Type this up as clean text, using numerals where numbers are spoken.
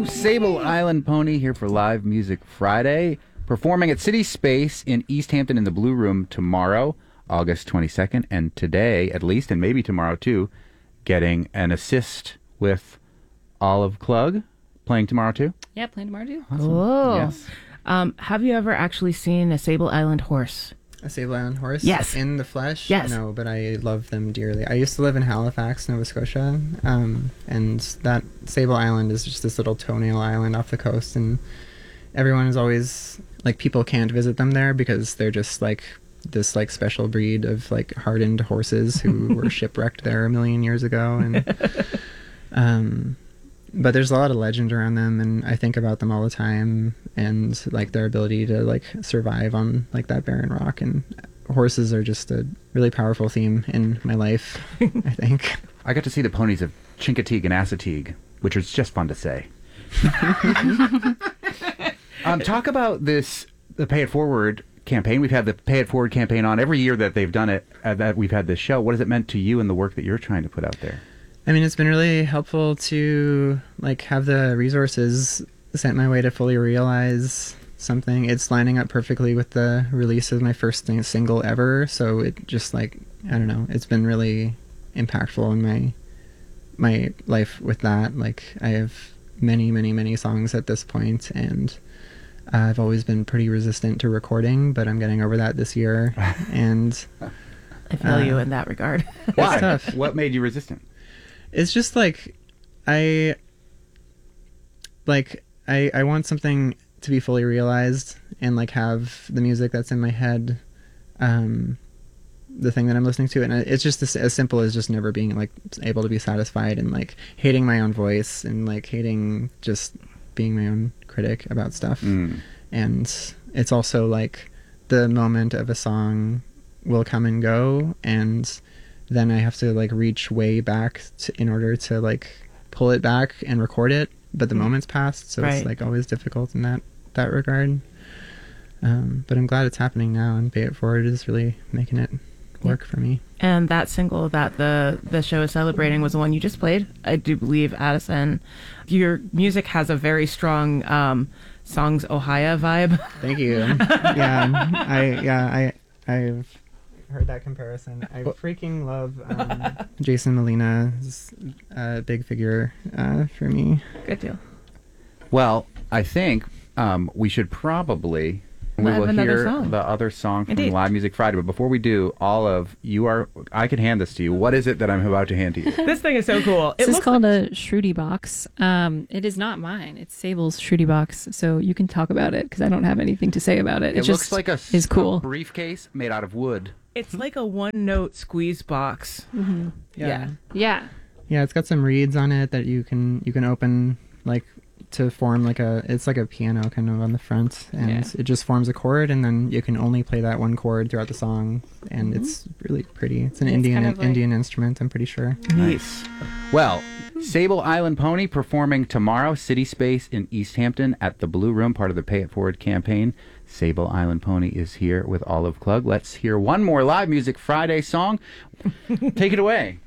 Sable Island Pony here for Live Music Friday, performing at City Space in East Hampton in the Blue Room tomorrow, August 22nd, and today, at least, and maybe tomorrow too, getting an assist with Olive Klug, playing tomorrow too. Yeah, playing tomorrow too. Awesome. Whoa. Yes. Have you ever actually seen a Sable Island horse? A Sable Island horse? Yes. In the flesh? Yes. No, but I love them dearly. I used to live in Halifax, Nova Scotia, and that Sable Island is just this little toenail island off the coast, and everyone is always, like, people can't visit them there because they're just, like, this, like, special breed of, like, hardened horses who were shipwrecked there a million years ago, and, but there's a lot of legend around them, and I think about them all the time, and like their ability to like survive on like that barren rock. And horses are just a really powerful theme in my life, I think. I got to see the ponies of Chincoteague and Assateague, which is just fun to say. Talk about the Pay It Forward campaign. We've had the Pay It Forward campaign on every year that they've done it, that we've had this show. What has it meant to you and the work that you're trying to put out there? I mean, it's been really helpful to like have the resources sent my way to fully realize something. It's lining up perfectly with the release of my first single ever, so it just like, I don't know, it's been really impactful in my life with that. Like, I have many songs at this point, and I've always been pretty resistant to recording, but I'm getting over that this year. And I feel you in that regard. Why? Tough. What made you resistant? It's just like I want something to be fully realized and like have the music that's in my head, the thing that I'm listening to, and it's just as simple as just never being like able to be satisfied and like hating my own voice and like hating just being my own critic about stuff. And it's also like the moment of a song will come and go, and then I have to like reach way back in order to like pull it back and record it, but the moment's passed, so Right. it's like always difficult in that regard. But I'm glad it's happening now, and Pay It Forward is really making it work for me. And that single that the show is celebrating was the one you just played, I do believe, Addison. Your music has a very strong Songs Ohio vibe. Thank you. I've heard that comparison. I freaking love Jason Molina is a big figure for me. Good deal. Well, I think we should probably we Live will another hear song. the other song from Indeed. Live Music Friday. But before we do, Olive, I can hand this to you. What is it that I'm about to hand to you? This thing is so cool. This is called a Shruti box. It is not mine. It's Sable's Shruti box. So you can talk about it because I don't have anything to say about it. It just looks like a is cool. briefcase made out of wood. It's like a one-note squeeze box. Mm-hmm. Yeah. Yeah. Yeah, it's got some reeds on it that you can open like to form like it's like a piano kind of on the front, and it just forms a chord, and then you can only play that one chord throughout the song, and it's really pretty. It's an Indian instrument, I'm pretty sure. Nice. Well, Sable Island Pony performing tomorrow, City Space in East Hampton at the Blue Room, part of the Pay It Forward campaign. Sable Island Pony is here with Olive Klug. Let's hear one more Live Music Friday song. Take it away.